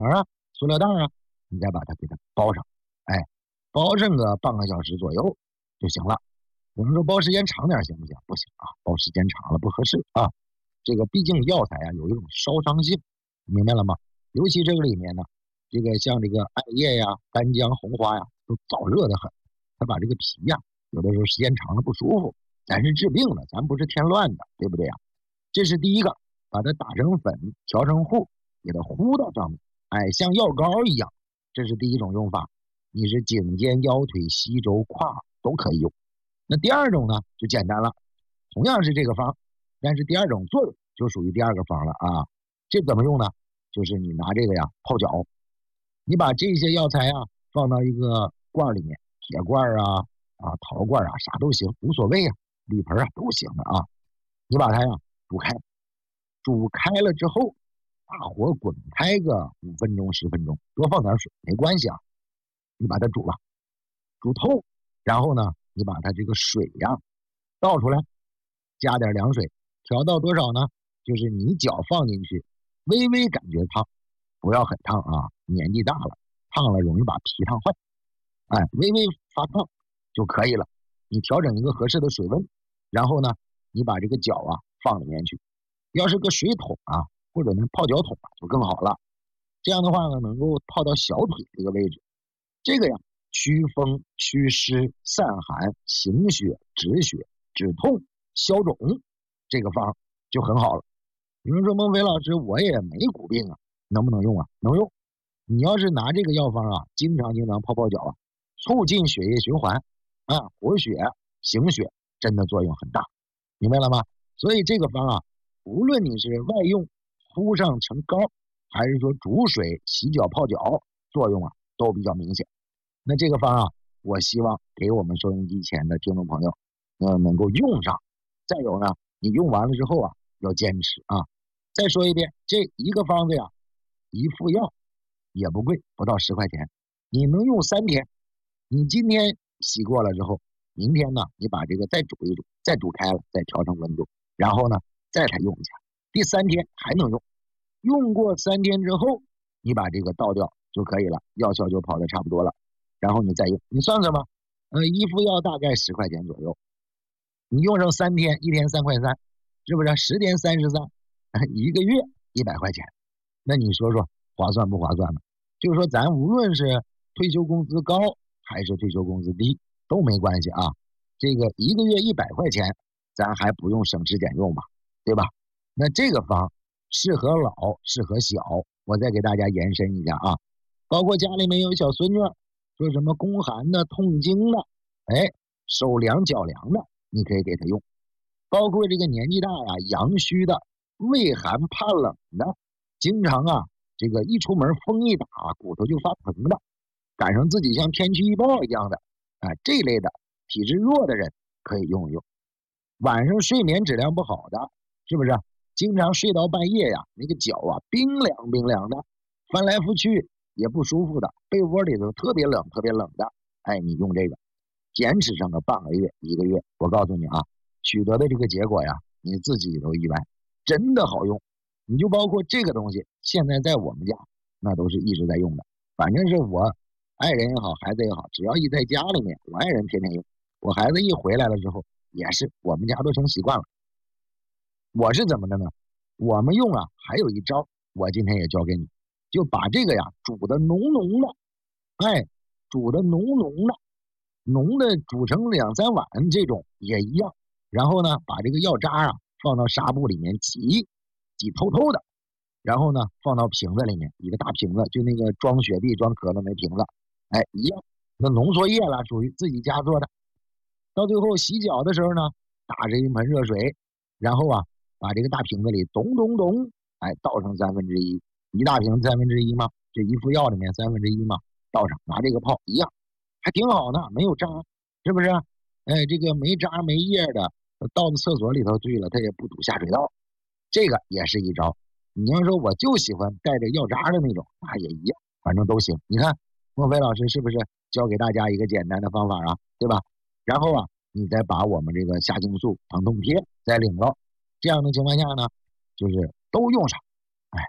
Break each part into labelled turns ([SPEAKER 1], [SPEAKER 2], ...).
[SPEAKER 1] 啊，塑料袋啊，你再把它给它包上，哎，包上个半个小时左右就行了。有人说包时间长点行不行？不行啊，包时间长了不合适啊。这个毕竟药材啊有一种烧伤性，明白了吗？尤其这个里面呢，这个像这个艾叶呀、干姜、红花呀，都燥热的很，它把这个皮呀，有的时候时间长了不舒服。咱是治病的，咱不是添乱的，对不对呀？这是第一个，把它打成粉，调成糊，给它糊到上面，哎，像药膏一样，这是第一种用法。你是颈肩、腰腿、膝周、胯都可以用。那第二种呢，就简单了，同样是这个方，但是第二种作用就属于第二个方了啊。这怎么用呢？就是你拿这个呀泡脚，你把这些药材啊放到一个罐里面，铁罐陶罐啥都行，无所谓啊，铝盆都行的啊。你把它呀煮开，煮开了之后，大火滚开个5分钟10分钟，多放点水没关系啊。你把它煮了，煮透，然后呢，你把它这个水呀倒出来，加点凉水，调到多少呢？就是你脚放进去，微微感觉烫，不要很烫啊，年纪大了，烫了容易把皮烫坏，哎，微微发烫就可以了。你调整一个合适的水温，然后呢，你把这个脚啊放里面去。要是个水桶啊，或者呢泡脚桶啊，就更好了。这样的话呢，能够泡到小腿这个位置。这个呀，祛风、祛湿、散寒、行血、止血、止痛、消肿，这个方就很好了。有人说孟非老师，我也没骨病啊，能不能用啊？能用。你要是拿这个药方啊，经常泡脚啊，促进血液循环啊，活血行血，真的作用很大，明白了吗？所以这个方啊，无论你是外用敷上成膏，还是说煮水洗脚泡脚，作用啊都比较明显。那这个方啊，我希望给我们收音机前的听众朋友，能够用上。再有呢，你用完了之后啊，要坚持啊。再说一遍，这一个方子呀，一副药也不贵，不到10块钱，你能用3天。你今天洗过了之后，明天呢，你把这个再煮一煮，再煮开了，再调整温度，然后呢，再来用一下。第3天还能用，用过3天之后，你把这个倒掉就可以了，药效就跑得差不多了。然后你再用，你算算吧，一副药大概10块钱左右，你用上3天，一天3块3，是不是？10天33，一个月100块钱，那你说说划算不划算呢？就是说咱无论是退休工资高还是退休工资低都没关系啊，这个一个月100块钱，咱还不用省吃俭用吧，对吧？那这个方适合老，适合小，我再给大家延伸一下啊，包括家里面有小孙女，说什么宫寒的、痛经的，哎，手凉脚凉的，你可以给他用。包括这个年纪大呀、阳虚的、畏寒怕冷的，经常啊这个一出门风一打骨头就发疼的，赶上自己像天气预报一样的，这类的体质弱的人可以用一用。晚上睡眠质量不好的，是不是经常睡到半夜呀，那个脚啊冰凉冰凉的，翻来覆去也不舒服的，被窝里头特别冷特别冷的，哎，你用这个坚持上个半个月一个月，我告诉你啊，取得的这个结果呀，你自己都意外，真的好用。你就包括这个东西，现在在我们家那都是一直在用的，反正是我爱人也好，孩子也好，只要一在家里面，我爱人天天用，我孩子一回来了之后，也是我们家都成习惯了。我是怎么的呢？我们用啊，还有一招，我今天也教给你，就把这个呀煮的浓浓的，哎，煮的浓浓的，浓的煮成2-3碗这种也一样。然后呢，把这个药渣啊放到纱布里面挤，挤透透的，然后呢放到瓶子里面，一个大瓶子，就那个装雪碧、装可乐那瓶子，哎，一样。那浓缩液了，属于自己家做的。到最后洗脚的时候呢，打着一盆热水，然后啊，把这个大瓶子里咚咚咚，哎，倒上1/3，一大瓶1/3嘛，这一副药里面1/3嘛，倒上，拿这个泡一样，还挺好呢，没有渣，是不是？哎，这个没渣没叶的，倒到厕所里头去了，它也不堵下水道，这个也是一招。你要说我就喜欢带着药渣的那种，那也一样，反正都行。你看，莫非老师是不是教给大家一个简单的方法啊？对吧？然后啊，你再把我们这个虾青素疼痛贴再领了，这样的情况下呢，就是都用上，哎，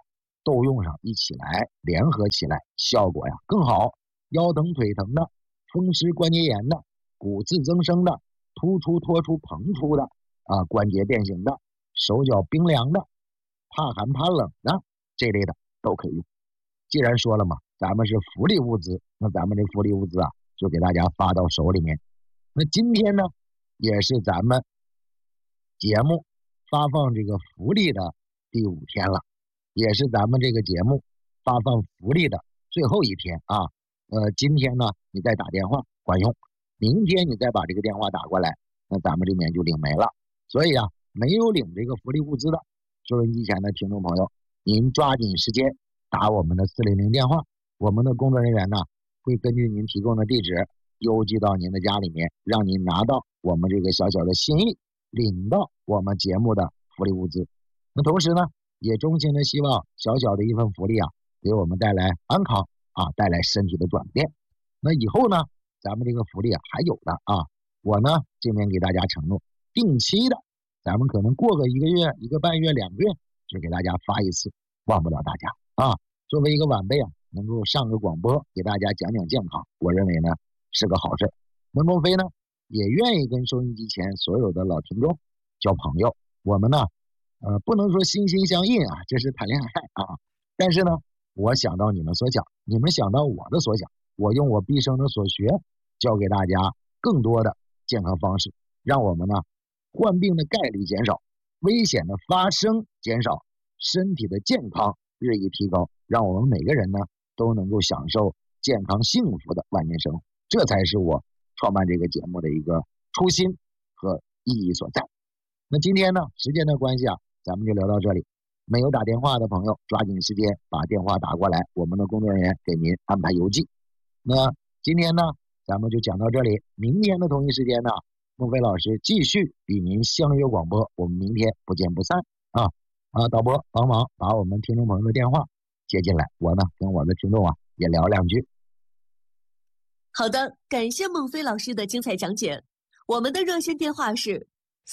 [SPEAKER 1] 都用上一起来，联合起来，效果呀更好。腰疼腿疼的，风湿关节炎的，骨质增生的，突出脱出膨出的关节变形的，手脚冰凉的，怕寒怕冷的这类的都可以用。既然说了嘛，咱们是福利物资，那咱们这福利物资就给大家发到手里面。那今天呢，也是咱们节目发放这个福利的第5天了，也是咱们这个节目发放福利的最后一天啊。今天呢，你再打电话管用，明天你再把这个电话打过来，那咱们这边就领没了。所以没有领这个福利物资的收音机前的听众朋友，您抓紧时间打我们的400电话，我们的工作人员呢会根据您提供的地址邮寄到您的家里面，让您拿到我们这个小小的心意，领到我们节目的福利物资。那同时呢，也衷心的希望小小的一份福利给我们带来安康带来身体的转变。那以后呢，咱们这个福利还有的我呢这边给大家承诺，定期的，咱们可能过个1个月、1个半月、2个月就给大家发一次，忘不了大家作为一个晚辈能够上个广播给大家讲讲健康，我认为呢是个好事。那孟非呢也愿意跟收音机前所有的老听众交朋友。我们呢不能说心心相印这是谈恋爱但是呢，我想到你们所想，你们想到我的所想，我用我毕生的所学教给大家更多的健康方式，让我们呢患病的概率减少，危险的发生减少，身体的健康日益提高，让我们每个人呢都能够享受健康幸福的晚年生活。这才是我创办这个节目的一个初心和意义所在。那今天呢，时间的关系咱们就聊到这里。没有打电话的朋友，抓紧时间把电话打过来，我们的工作人员给您安排邮寄。那今天呢，咱们就讲到这里。明天的同一时间呢，孟非老师继续与您相约广播，我们明天不见不散导播帮忙把我们听众朋友的电话接进来，我呢跟我的听众也聊2句。
[SPEAKER 2] 好的，感谢孟非老师的精彩讲解。我们的热线电话是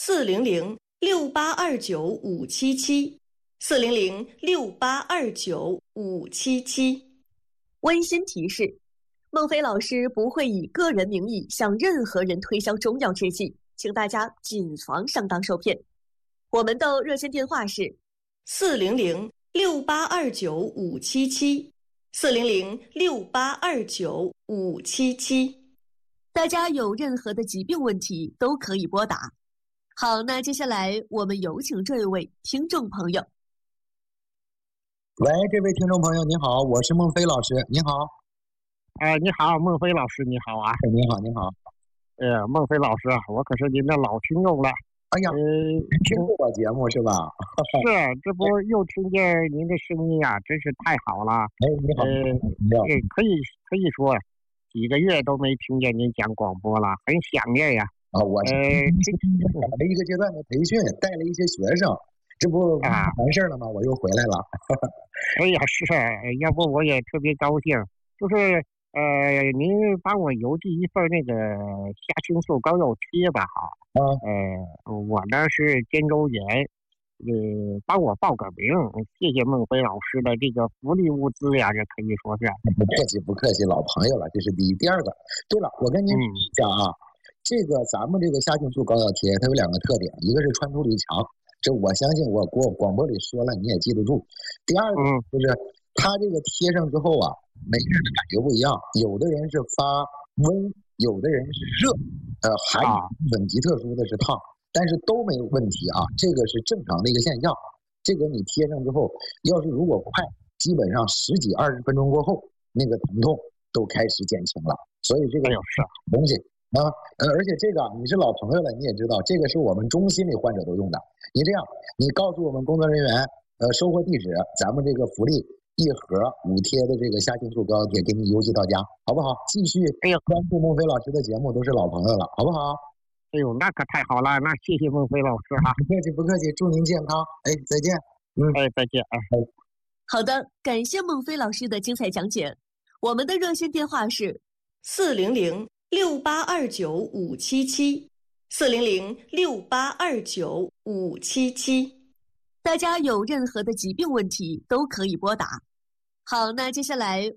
[SPEAKER 2] 400-6829-577，400-6829-577。温馨提示：孟非老师不会以个人名义向任何人推销中药制剂，请大家谨防上当受骗。我们的热线电话是400-6829-577，400-6829-577。大家有任何的疾病问题都可以拨打。好，那接下来我们有请这一位听众朋友。
[SPEAKER 1] 喂，这位听众朋友您好，我是孟非老师，您好。
[SPEAKER 3] 你好，孟非老师，你好
[SPEAKER 1] 您好，您好。
[SPEAKER 3] 孟非老师我可是您的老听众了。
[SPEAKER 1] 哎呀，听过我节目是吧？
[SPEAKER 3] 是，这不又听见您的声音真是太好了。
[SPEAKER 1] 你好。
[SPEAKER 3] 可以说几个月都没听见您讲广播了，很想念呀。
[SPEAKER 1] 我是搞了一个阶段的培训，带了一些学生，这不完事了吗？我又回来了。
[SPEAKER 3] 哎呀，是，要不我也特别高兴。就是您帮我邮寄一份那个虾青素膏药贴吧我呢是肩周炎，帮我报个名，谢谢孟非老师的这个福利物资呀，这可以说是
[SPEAKER 1] 不客气，老朋友了，这是第一。第二个，对了，我跟您讲这个咱们这个虾青素膏药贴它有2个特点，一个是穿透力强，这我相信我广播里说了你也记得住。第二个就是它这个贴上之后每个人的感觉不一样，有的人是发温，有的人是热，还有很极特殊的是烫，但是都没有问题这个是正常的一个现象。这个你贴上之后，要是如果快，基本上10几20分钟过后，那个疼痛都开始减轻了。所以这个东西而且这个你是老朋友了，你也知道这个是我们中心理患者都用的。你这样，你告诉我们工作人员收货地址，咱们这个福利1盒5贴的这个虾青素膏药贴给你邮寄到家，好不好？继续关注孟非老师的节目，都是老朋友了，好不好？
[SPEAKER 3] 哎呦，那可太好了，那谢谢孟非老师
[SPEAKER 1] 不客气，祝您健康。再见。
[SPEAKER 3] 再见。
[SPEAKER 2] 好的，感谢孟非老师的精彩讲解。我们的热线电话是400-6829-577，400-6829-577。 大家有任何的疾病问题都可以拨打。好，那接下来